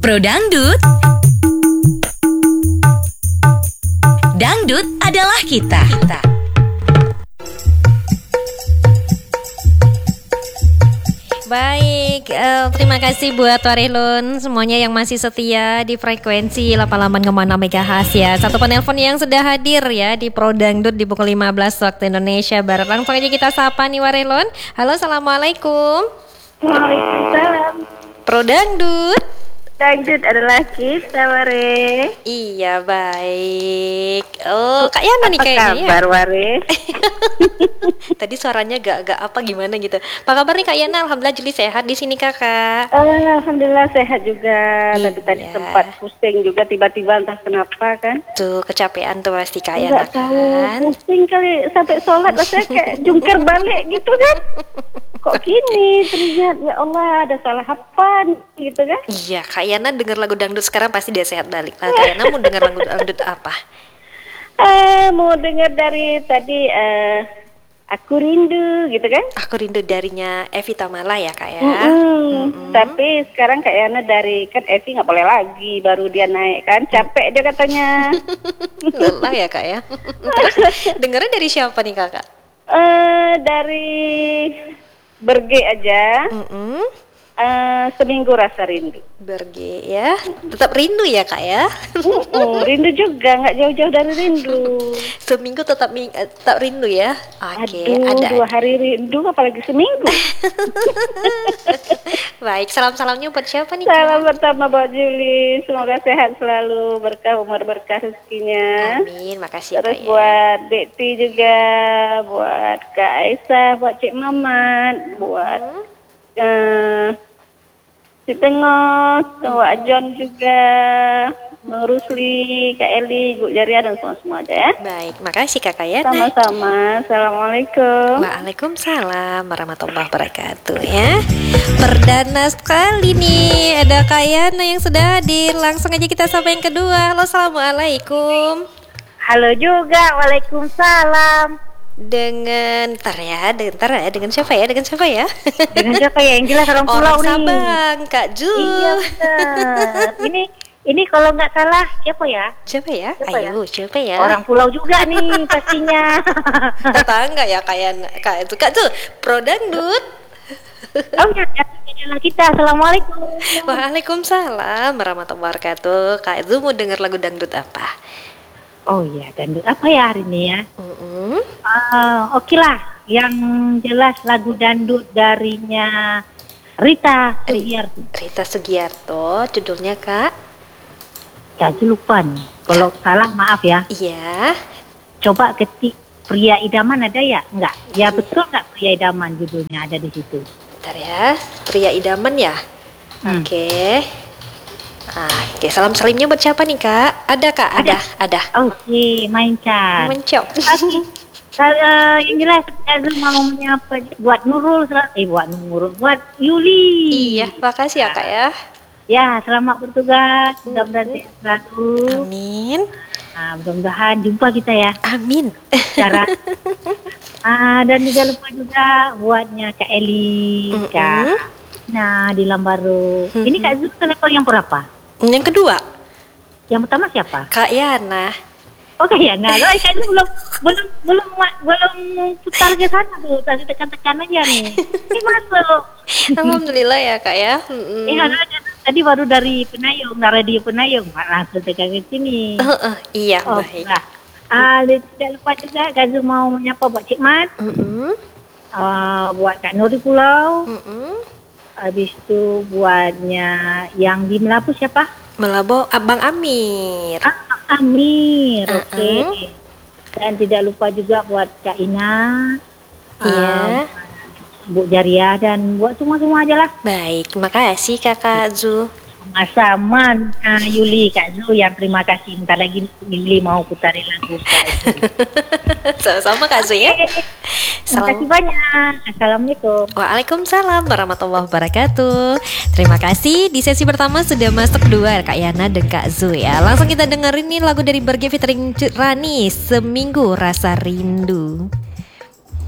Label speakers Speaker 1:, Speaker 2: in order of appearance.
Speaker 1: Pro Dangdut. Dangdut adalah kita.
Speaker 2: Baik, terima kasih buat Warilun semuanya yang masih setia di frekuensi 88,6 MHz ya. Satu penelpon yang sudah hadir ya di Pro Dangdut di pukul 15 waktu Indonesia Barat. Langsung aja kita sapa nih Warilun. Halo, assalamualaikum.
Speaker 3: Waalaikumsalam.
Speaker 2: Pro Dangdut.
Speaker 3: Dangdut adalah kita, Ware.
Speaker 2: Iya, baik. Oh, Kak Yana nih kayaknya ya.
Speaker 3: Apa kabar, Ware?
Speaker 2: Tadi suaranya gak apa gimana gitu. Apa kabar nih Kak Yana? Alhamdulillah Juli sehat di sini Kakak.
Speaker 3: Alhamdulillah sehat juga. Tadi
Speaker 2: Iya.
Speaker 3: sempat pusing juga tiba-tiba entah kenapa kan.
Speaker 2: Tuh kecapean tuh pasti Kak Yana
Speaker 3: Nggak tahu,
Speaker 2: kan.
Speaker 3: pusing kali sampai sholat rasanya kayak jungkir balik gitu kan. Kok gini teringat, ya Allah ada salah apa nih, gitu kan.
Speaker 2: Iya, Kak Yana denger lagu dangdut sekarang pasti dia sehat balik. Nah, Kak Yana mau denger lagu dangdut apa?
Speaker 3: Mau dengar dari tadi Aku Rindu gitu kan.
Speaker 2: Aku Rindu darinya Evi Tamala ya Kak ya.
Speaker 3: Tapi sekarang kayaknya dari kan Evi nggak boleh lagi, baru dia naik kan, capek dia katanya.
Speaker 2: Lelah ya Kak ya. Terus dengernya dari siapa nih Kakak?
Speaker 3: Dari Berge aja. Seminggu Rasa Rindu.
Speaker 2: Berge ya. Tetap rindu ya Kak ya.
Speaker 3: Rindu juga, nggak jauh-jauh dari rindu.
Speaker 2: Seminggu tetap rindu ya. Oke,
Speaker 3: Aduh,
Speaker 2: ada.
Speaker 3: 2 hari rindu apalagi seminggu.
Speaker 2: Baik, salam-salamnya buat siapa nih Kak?
Speaker 3: Salam pertama buat Juli, semoga sehat selalu, berkah umur, berkah rezekinya.
Speaker 2: Amin, makasih
Speaker 3: Terus
Speaker 2: Kak ya.
Speaker 3: buat Dekti juga, buat Kak Aisyah, buat Cik Mamat, buat si Tengos, buat John juga, Bang Rusli, Kak Eli, Bu Jaria dan semua aja ya.
Speaker 2: Baik, makasih Kakak ya.
Speaker 3: Sama-sama. Assalamualaikum.
Speaker 2: Waalaikumsalam warahmatullahi wabarakatuh ya. Perdana sekali nih ada Kak Yana yang sudah hadir. Langsung aja kita sapa yang kedua. Halo, assalamualaikum.
Speaker 3: Halo juga, waalaikumsalam.
Speaker 2: Dengan dengan siapa ya? Dengan siapa ya?
Speaker 3: Dengan siapa ya? Yang jelas orang pulau
Speaker 2: Orang
Speaker 3: nih.
Speaker 2: Sabang, Kak Ju.
Speaker 3: Iya benar. Ini kalau nggak salah siapa ya?
Speaker 2: Siapa ya?
Speaker 3: Siapa ya?
Speaker 2: Ayo, siapa ya?
Speaker 3: Orang pulau juga nih pastinya.
Speaker 2: tetangga ya Kak Yana. Kak Ju, Pro Dangdut.
Speaker 3: Oh ya, kita. Assalamualaikum.
Speaker 2: Waalaikumsalam warahmatullahi wabarakatuh. Kak Ju mau denger lagu dangdut apa?
Speaker 3: Oh iya, dangdut apa ya hari ini ya? Oke lah, yang jelas lagu dangdut darinya Rita Sugiarto.
Speaker 2: Rita Sugiarto, judulnya Kak?
Speaker 3: Jadi lupa nih, kalau salah maaf ya.
Speaker 2: Iya.
Speaker 3: Coba ketik Pria Idaman ada ya? Enggak, ya betul nggak Pria Idaman judulnya ada di situ?
Speaker 2: Bentar ya, Pria Idaman ya? Oke. Oke, salam salimnya buat siapa nih Kak? Ada Kak? Ada.
Speaker 3: Oke, mainkan.
Speaker 2: Mencok.
Speaker 3: Yang jelas saya mau menyapa buat Nurul, buat Yuli.
Speaker 2: Iya, makasih ya Kak ya.
Speaker 3: Ya, selamat bertugas. Mudah-mudahan sehat selalu.
Speaker 2: Amin.
Speaker 3: Mudah-mudahan jumpa kita ya.
Speaker 2: Amin.
Speaker 3: Cara. Dan jangan lupa juga buatnya Kak Eli, Kak. Nah, di Lambaru. Ini Kak Zul telepon yang berapa?
Speaker 2: Yang kedua,
Speaker 3: Yang pertama siapa?
Speaker 2: Kak Yana.
Speaker 3: Oke ya, nah, Kak Zul belum putar ke sana tuh. Tadi tekan-tekan aja nih. Ini masuk.
Speaker 2: Alhamdulillah ya Kak ya.
Speaker 3: Tadi baru dari Penayung, radio Penayung, langsung tekan ke sini.
Speaker 2: Iya, baik.
Speaker 3: Nah, tidak lupa juga Kak Zul mau menyapa buat Cik Mat, buat Kak Nuri Pulau. Habis itu buatnya yang di Melabu siapa?
Speaker 2: Melabo Abang Amir.
Speaker 3: Amir, oke. Dan tidak lupa juga buat Kak Ina,
Speaker 2: Iya.
Speaker 3: Bu Jaria, dan buat semua aja lah.
Speaker 2: Baik, terima kasih Kakak Zu.
Speaker 3: Sama-sama Yuli, Kak Zu, yang terima kasih. Bentar lagi Yuli mau putarin lagu Kak Zu.
Speaker 2: Sama-sama Kak Zu ya.
Speaker 3: Terima kasih banyak. Assalamualaikum.
Speaker 2: Waalaikumsalam warahmatullahi wabarakatuh. Terima kasih. Di sesi pertama sudah masuk 2 Kak Yana dan Kak Zu ya. Langsung kita dengerin nih lagu dari Berge featuring Rani, Seminggu Rasa Rindu.